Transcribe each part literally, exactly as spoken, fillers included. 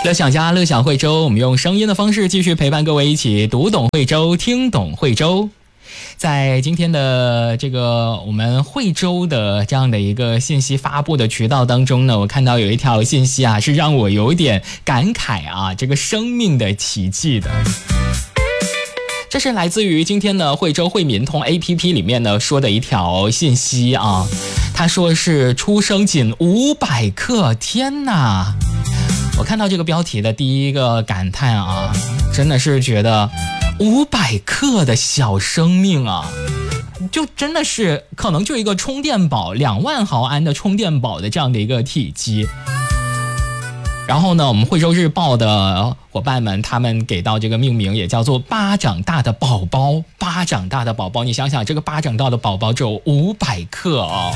乐享家，乐享惠州，我们用声音的方式继续陪伴各位一起读懂惠州，听懂惠州。在今天的这个我们惠州的这样的一个信息发布的渠道当中呢，我看到有一条信息啊，是让我有点感慨啊，这个生命的奇迹的。这是来自于今天的惠州惠民通 A P P 里面呢说的一条信息啊，他说是出生仅五百克，天哪！我看到这个标题的第一个感叹啊，真的是觉得五百克的小生命啊，就真的是可能就一个充电宝，两万毫安的充电宝的这样的一个体积。然后呢，我们惠州日报的伙伴们他们给到这个命名也叫做巴掌大的宝宝，巴掌大的宝宝，你想想这个巴掌大的宝宝只有五百克哦。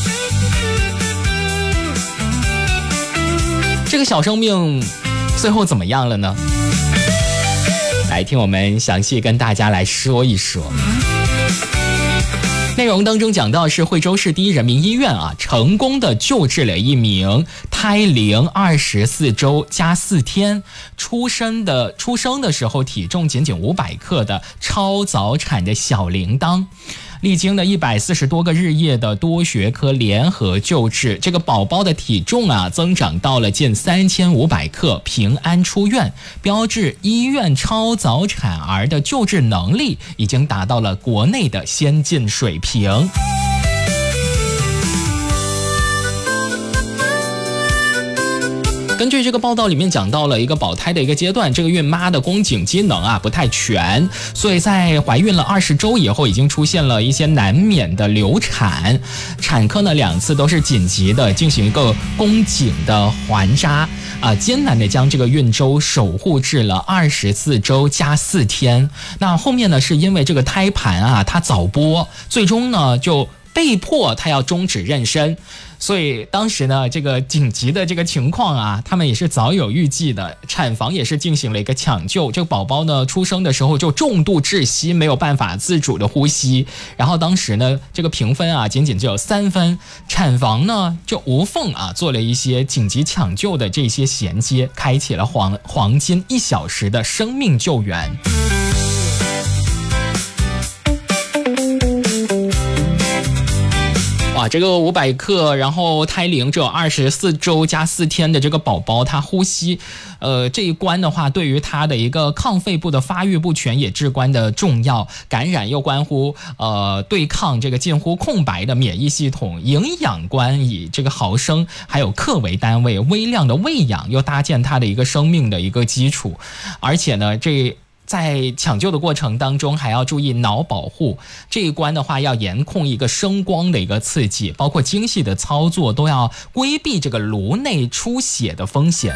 这个小生命最后怎么样了呢？来听我们详细跟大家来说一说。内容当中讲到是惠州市第一人民医院啊，成功的救治了一名胎龄二十四周加四天，出生的出生的时候体重仅仅五百克的超早产的小铃铛。历经了一百四十多个日夜的多学科联合救治，这个宝宝的体重啊增长到了近三千五百克，平安出院，标志医院超早产儿的救治能力已经达到了国内的先进水平。根据这个报道里面讲到了一个保胎的一个阶段，这个孕妈的宫颈机能啊不太全，所以在怀孕了二十周以后已经出现了一些难免的流产，产科呢两次都是紧急的进行一个宫颈的环扎啊，艰难的将这个孕周守护至了二十四周加四天。那后面呢是因为这个胎盘啊它早剥，最终呢就被迫他要终止妊娠。所以当时呢这个紧急的这个情况啊，他们也是早有预计的，产房也是进行了一个抢救，这个宝宝呢出生的时候就重度窒息，没有办法自主的呼吸，然后当时呢这个评分啊仅仅只有三分，产房呢就无缝啊做了一些紧急抢救的这些衔接，开启了黄黄金一小时的生命救援。哇，这个五百克，然后胎龄只有二十四周加四天的这个宝宝，他呼吸，呃，这一关的话，对于他的一个抗肺部的发育不全也至关的重要。感染又关乎呃对抗这个近乎空白的免疫系统，营养观以这个毫升还有克为单位，微量的喂养又搭建他的一个生命的一个基础，而且呢，这。在抢救的过程当中还要注意脑保护，这一关的话要严控一个声光的一个刺激，包括精细的操作都要规避这个颅内出血的风险。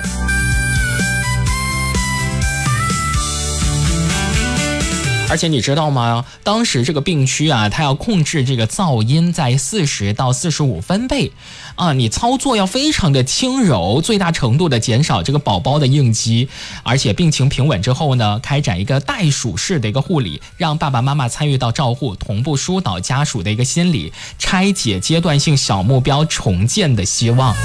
而且你知道吗？当时这个病区啊，它要控制这个噪音在四十到四十五分贝啊，你操作要非常的轻柔，最大程度的减少这个宝宝的应激。而且病情平稳之后呢，开展一个袋鼠式的一个护理，让爸爸妈妈参与到照护，同步疏导家属的一个心理，拆解阶段性小目标重建的希望。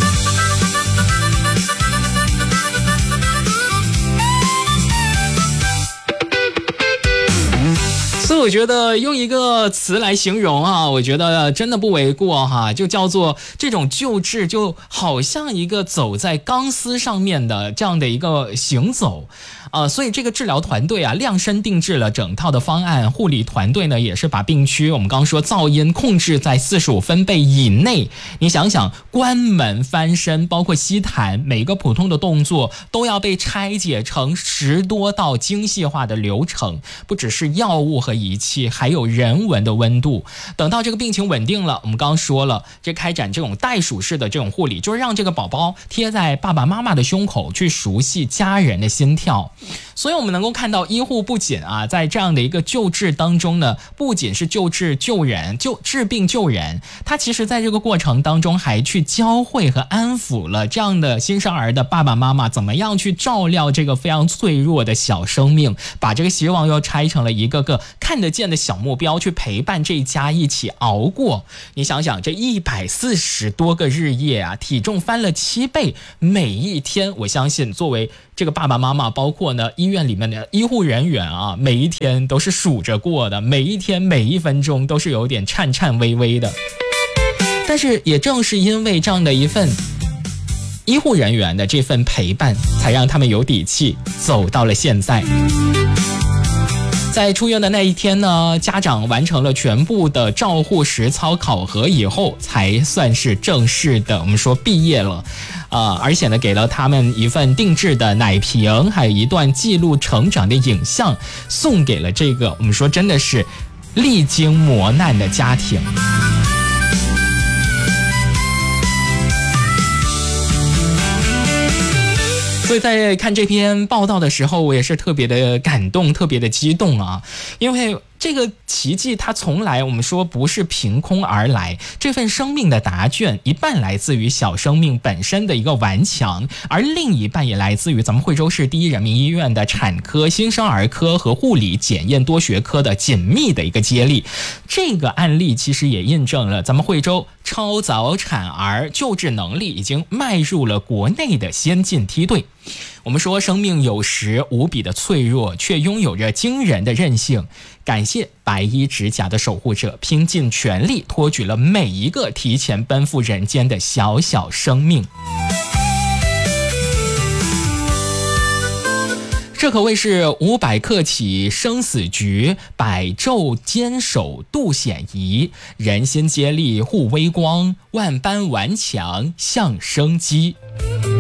所以我觉得用一个词来形容啊，我觉得真的不为过哈，就叫做这种救治就好像一个走在钢丝上面的这样的一个行走啊，所以这个治疗团队啊量身定制了整套的方案，护理团队呢也是把病区我们刚刚说噪音控制在四十五分贝以内，你想想关门翻身包括吸痰，每一个普通的动作都要被拆解成十多道精细化的流程，不只是药物和仪器，还有人文的温度。等到这个病情稳定了，我们刚刚说了，这开展这种袋鼠式的这种护理，就是让这个宝宝贴在爸爸妈妈的胸口，去熟悉家人的心跳。所以我们能够看到医护不仅啊在这样的一个救治当中呢，不仅是救治救人救治病救人，他其实在这个过程当中还去教会和安抚了这样的新生儿的爸爸妈妈怎么样去照料这个非常脆弱的小生命，把这个希望又拆成了一个个看得得见的小目标去陪伴这一家一起熬过。你想想，这一百四十多个日夜啊，体重翻了七倍，每一天，我相信作为这个爸爸妈妈，包括呢医院里面的医护人员啊，每一天都是数着过的，每一天每一分钟都是有点颤颤巍巍的。但是也正是因为这样的一份医护人员的这份陪伴，才让他们有底气走到了现在。在出院的那一天呢，家长完成了全部的照护实操考核以后，才算是正式的我们说毕业了啊、呃！而且呢，给了他们一份定制的奶瓶，还有一段记录成长的影像，送给了这个我们说真的是历经磨难的家庭。所以在看这篇报道的时候，我也是特别的感动，特别的激动啊！因为这个奇迹它从来我们说不是凭空而来，这份生命的答卷一半来自于小生命本身的一个顽强，而另一半也来自于咱们惠州市第一人民医院的产科、新生儿科和护理检验多学科的紧密的一个接力。这个案例其实也印证了咱们惠州超早产儿救治能力已经迈入了国内的先进梯队。我们说生命有时无比的脆弱，却拥有着惊人的韧性。感谢白衣指甲的守护者，拼尽全力托举了每一个提前奔赴人间的小小生命。这可谓是五百克起生死局，百昼坚守渡险夷，人心接力护微光，万般顽强向生机。